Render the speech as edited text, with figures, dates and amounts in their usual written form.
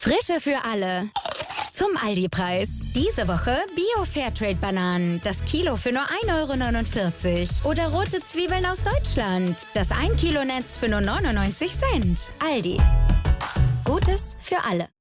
Frische für alle. Zum Aldi-Preis. Diese Woche Bio-Fairtrade-Bananen. Das Kilo für nur 1,49 €. Oder rote Zwiebeln aus Deutschland. Das 1 Kilo Netz für nur 99 Cent. Aldi. Gutes für alle.